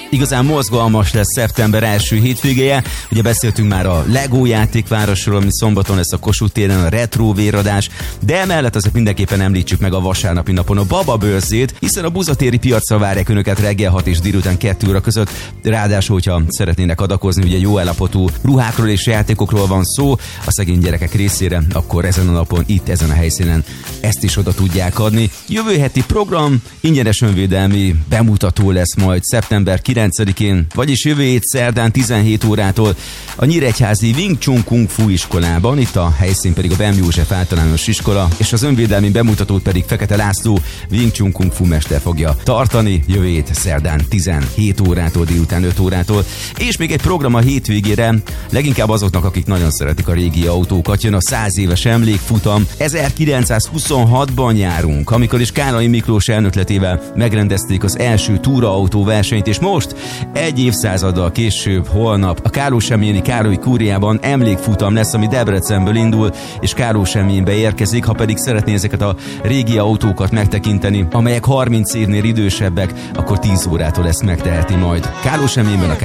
igazán mozgalmas lesz szeptember első hétvégéje. Ugye beszéltünk már a Lego játékvárosról, ami szombaton lesz a Kossuth téren, a retro véradás, de emellett azért mindenképpen említsük meg a vasárnapi napon a Baba Bőrzét, hiszen a buzatéri piacra várják önöket reggel 6 és délután 2 óra között. Ráadásul, hogyha szeretnének adakozni, ugye jó állapotú ruhákról és játékokról van szó a szegény gyerekek részére, akkor ezen a napon, itt ezen a helyszínen ezt is oda tudják adni. Jövő heti program, ingyenes önvédelmi bemutató lesz majd szeptember 9-én, vagyis jövő hét szerdán 17 órától a Nyíregyházi Wing Chun Kung Fu iskolában, itt a helyszín pedig a Bem József általános iskola, és az önvédelmi bemutatót pedig Fekete László Wing Chun Kung Fu mester fogja tartani jövő hét szerdán 17 órától, délután 5 órától. És még egy program a hétvégére, leginkább azoknak, akik nagyon szeretik a régi autókat, jön a 100 éves emlékfutam. 1926-ban járunk, amikor is Károly Miklós elnökletével megrendezték az első túraautó versenyt, és most egy évszázaddal később, holnap a Károlyi-Semjéni Károly Kúriában emlékfutam lesz, ami Debrecenből indul, és Károlyi-Semjénbe érkezik. Ha pedig szeretné ezeket a régi autókat megtekinteni, amelyek 30 évnél idősebbek, akkor 10 órától ezt megteheti majd Károlyi-Semjénben a